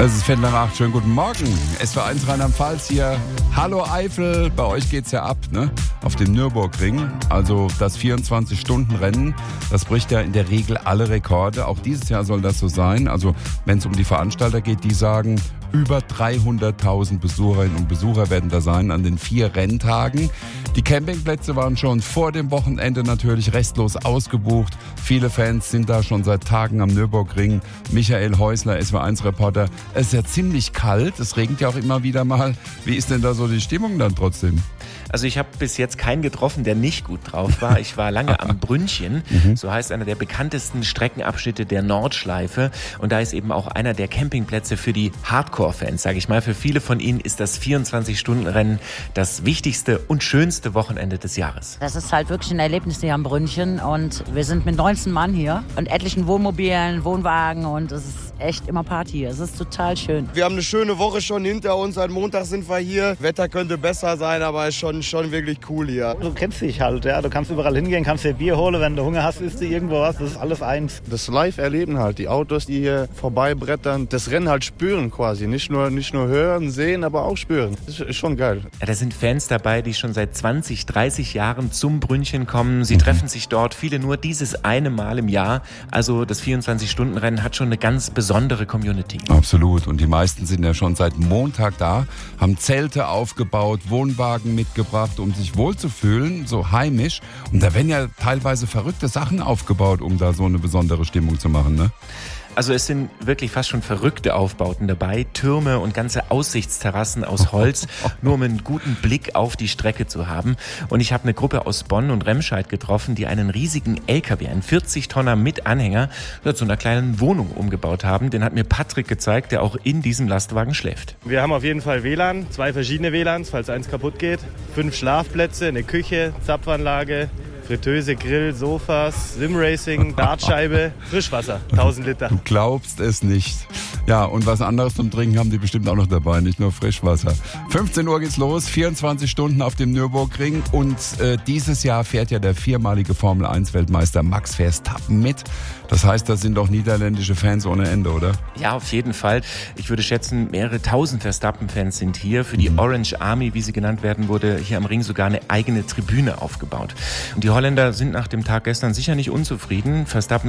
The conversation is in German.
Es ist 7:45, schönen guten Morgen. SW1 Rheinland-Pfalz hier. Hallo Eifel, bei euch geht's ja ab, ne? Auf dem Nürburgring. Also das 24-Stunden-Rennen, das bricht ja in der Regel alle Rekorde. Auch dieses Jahr soll das so sein. Also wenn es um die Veranstalter geht, die sagen, über 300.000 Besucherinnen und Besucher werden da sein an den 4 Renntagen. Die Campingplätze waren schon vor dem Wochenende natürlich restlos ausgebucht. Viele Fans sind da schon seit Tagen am Nürburgring. Michael Häusler, SW1-Reporter. Es ist ja ziemlich kalt, es regnet ja auch immer wieder mal. Wie ist denn da so die Stimmung dann trotzdem? Also ich habe bis jetzt keinen getroffen, der nicht gut drauf war. Ich war lange am Brünnchen, so heißt einer der bekanntesten Streckenabschnitte der Nordschleife. Und da ist eben auch einer der Campingplätze für die Hardcore-Fans, sage ich mal. Für viele von ihnen ist das 24-Stunden-Rennen das wichtigste und schönste Wochenende des Jahres. Das ist halt wirklich ein Erlebnis hier am Brünnchen. Und wir sind mit 19 Mann hier und etlichen Wohnmobilen, Wohnwagen. Und es ist echt immer Party hier. Es ist total schön. Wir haben eine schöne Woche schon hinter uns. Seit Montag sind wir hier. Wetter könnte besser sein, aber ist schon wirklich cool hier. Du kennst dich halt, ja. Du kannst überall hingehen, kannst dir Bier holen. Wenn du Hunger hast, isst du irgendwo was. Das ist alles eins. Das Live-Erleben halt. Die Autos, die hier vorbeibrettern. Das Rennen halt spüren quasi. Nicht nur hören, sehen, aber auch spüren. Das ist schon geil. Ja, da sind Fans dabei, die schon seit 20, 30 Jahren zum Brünnchen kommen. Sie treffen sich dort, viele nur dieses eine Mal im Jahr. Also das 24-Stunden-Rennen hat schon eine ganz besondere Community. Absolut. Und die meisten sind ja schon seit Montag da, haben Zelte aufgebaut, Wohnwagen mitgebracht, um sich wohlzufühlen, so heimisch. Und da werden ja teilweise verrückte Sachen aufgebaut, um da so eine besondere Stimmung zu machen, ne? Also es sind wirklich fast schon verrückte Aufbauten dabei, Türme und ganze Aussichtsterrassen aus Holz, nur um einen guten Blick auf die Strecke zu haben. Und ich habe eine Gruppe aus Bonn und Remscheid getroffen, die einen riesigen LKW, einen 40-Tonner mit Anhänger, zu einer kleinen Wohnung umgebaut haben. Den hat mir Patrick gezeigt, der auch in diesem Lastwagen schläft. Wir haben auf jeden Fall WLAN, 2 verschiedene WLANs, falls eins kaputt geht, 5 Schlafplätze, eine Küche, Zapfanlage, Fritteuse, Grill, Sofas, Simracing, Dartscheibe, Frischwasser, 1000 Liter. Du glaubst es nicht. Ja, und was anderes zum Trinken haben die bestimmt auch noch dabei, nicht nur Frischwasser. 15 Uhr geht's los, 24 Stunden auf dem Nürburgring. Und dieses Jahr fährt ja der 4-malige Formel-1-Weltmeister Max Verstappen mit. Das heißt, das sind doch niederländische Fans ohne Ende, oder? Ja, auf jeden Fall. Ich würde schätzen, mehrere tausend Verstappen-Fans sind hier. Für die Orange Army, wie sie genannt werden, wurde hier am Ring sogar eine eigene Tribüne aufgebaut. Und die Holländer sind nach dem Tag gestern sicher nicht unzufrieden. Verstappen